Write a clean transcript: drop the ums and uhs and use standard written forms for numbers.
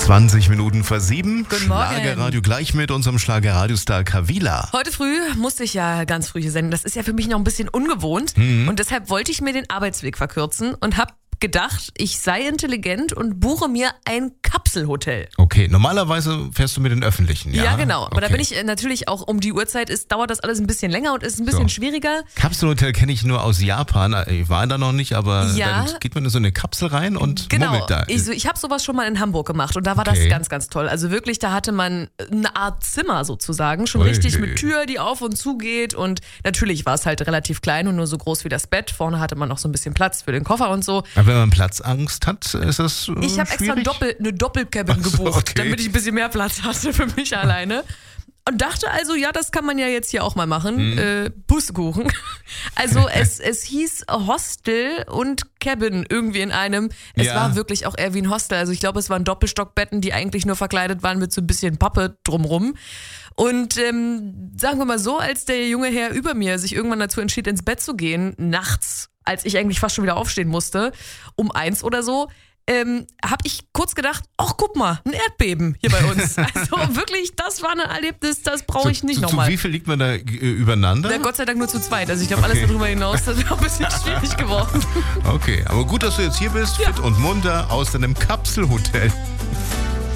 20 Minuten vor 7. Guten Morgen. Schlagerradio gleich mit unserem Schlagerradiostar Kavila. Heute früh musste ich ja ganz früh hier senden. Das ist ja für mich noch ein bisschen ungewohnt. Und deshalb wollte ich mir den Arbeitsweg verkürzen und habe gedacht, ich sei intelligent und buche mir ein Kapselhotel. Okay, normalerweise fährst du mit den Öffentlichen, ja? Ja, genau. Aber da Okay. bin ich natürlich auch um die Uhrzeit, dauert das alles ein bisschen länger und ist ein bisschen schwieriger. Kapselhotel kenne ich nur aus Japan. Ich war da noch nicht, aber Ja. dann geht man in so eine Kapsel rein und Genau. mummelt da. Ich habe sowas schon mal in Hamburg gemacht und da war das Okay. ganz, ganz toll. Also wirklich, da hatte man eine Art Zimmer sozusagen, schon Ui. richtig mit Tür, die auf und zu geht und natürlich war es halt relativ klein und nur so groß wie das Bett. Vorne hatte man noch so ein bisschen Platz für den Koffer und so. Aber wenn man Platzangst hat, ist das Ich habe extra schwierig? eine Doppelcabin Ach so, gebucht, okay. damit ich ein bisschen mehr Platz hatte für mich alleine. Und dachte also, ja, das kann man ja jetzt hier auch mal machen. Pustekuchen. Also es hieß Hostel und Cabin irgendwie in einem. Es Ja. war wirklich auch eher wie ein Hostel. Also ich glaube, es waren Doppelstockbetten, die eigentlich nur verkleidet waren mit so ein bisschen Pappe drumrum. Und sagen wir mal so, als der junge Herr über mir sich irgendwann dazu entschied, ins Bett zu gehen, nachts, als ich eigentlich fast schon wieder aufstehen musste, um 1 oder so, habe ich kurz gedacht, ach guck mal, ein Erdbeben hier bei uns. Also wirklich, das war ein Erlebnis, das brauche ich nicht Zu nochmal. wie viel liegt man da übereinander? Na, Gott sei Dank nur zu zweit. Also ich glaube, alles darüber hinaus, das wäre ein bisschen schwierig geworden. Okay, aber gut, dass du jetzt hier bist, fit und munter aus deinem Kapselhotel.